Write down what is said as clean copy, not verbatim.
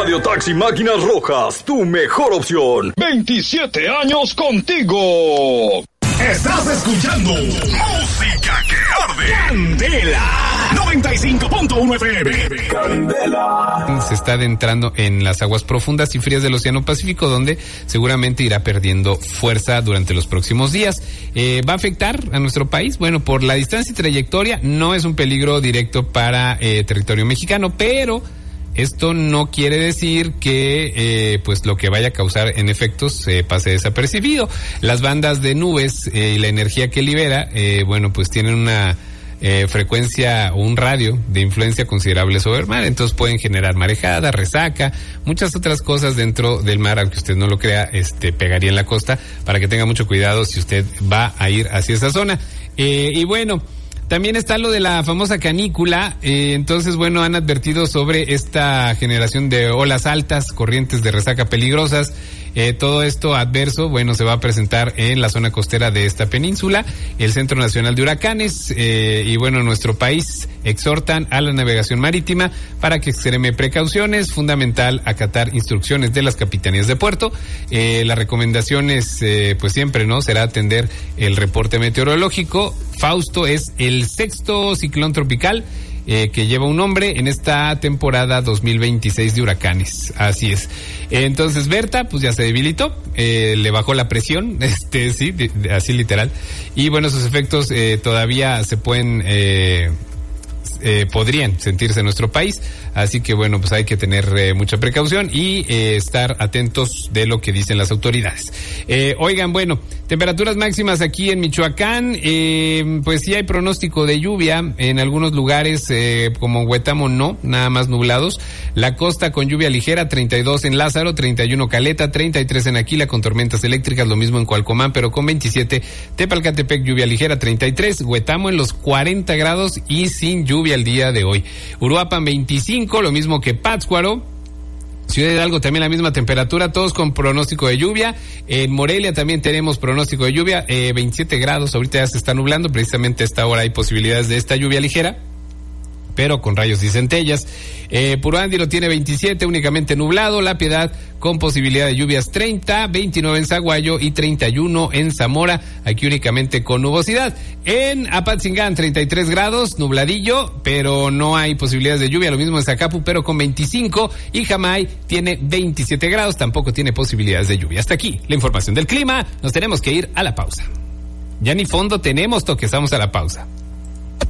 Radio Taxi Máquinas Rojas, tu mejor opción. 27 años contigo. Estás escuchando Música que Arde. Candela 95.1 FM. Candela. Se está adentrando en las aguas profundas y frías del Océano Pacífico, donde seguramente irá perdiendo fuerza durante los próximos días. ¿Va a afectar a nuestro país? Bueno, por la distancia y trayectoria no es un peligro directo para territorio mexicano, pero esto no quiere decir que pues lo que vaya a causar en efectos pase desapercibido. Las bandas de nubes y la energía que libera, bueno, pues tienen una frecuencia o un radio de influencia considerable sobre el mar, entonces pueden generar marejada, resaca, muchas otras cosas dentro del mar, aunque usted no lo crea, pegaría en la costa, para que tenga mucho cuidado si usted va a ir hacia esa zona. Y bueno, también está lo de la famosa canícula, entonces bueno, han advertido sobre esta generación de olas altas, corrientes de resaca peligrosas. Todo esto adverso, bueno, se va a presentar en la zona costera de esta península, el Centro Nacional de Huracanes, y bueno, nuestro país exhortan a la navegación marítima para que extreme precauciones, fundamental acatar instrucciones de las capitanías de puerto. Las recomendaciones, pues siempre, ¿no? Será atender el reporte meteorológico. Fausto es el sexto ciclón tropical que lleva un nombre en esta temporada 2026 de huracanes. Así es. Entonces Berta, pues ya se debilitó, le bajó la presión, sí, así literal. Y bueno, sus efectos todavía se pueden, podrían sentirse en nuestro país. Así que bueno, pues hay que tener mucha precaución y estar atentos de lo que dicen las autoridades. Oigan, bueno, temperaturas máximas aquí en Michoacán, pues sí hay pronóstico de lluvia en algunos lugares, como Huetamo no, nada más nublados. La costa con lluvia ligera, 32 en Lázaro, 31 Caleta, 33 en Aquila con tormentas eléctricas, lo mismo en Cualcomán, pero con 27. Tepalcatepec lluvia ligera, 33. Huetamo en los 40 grados y sin lluvia el día de hoy. Uruapan 25. Lo mismo que Pátzcuaro. Ciudad Hidalgo también la misma temperatura, todos con pronóstico de lluvia. En Morelia también tenemos pronóstico de lluvia, 27 grados, ahorita ya se está nublando, precisamente a esta hora hay posibilidades de esta lluvia ligera, pero con rayos y centellas. Puruándiro tiene 27, únicamente nublado. La Piedad con posibilidad de lluvias 30, 29 en Zaguayo y 31 en Zamora, aquí únicamente con nubosidad. En Apatzingán 33 grados, nubladillo, pero no hay posibilidades de lluvia, lo mismo en Zacapu, pero con 25, y Jamay tiene 27 grados, tampoco tiene posibilidades de lluvia. Hasta aquí la información del clima, nos tenemos que ir a la pausa. Ya ni fondo tenemos, toque, estamos a la pausa.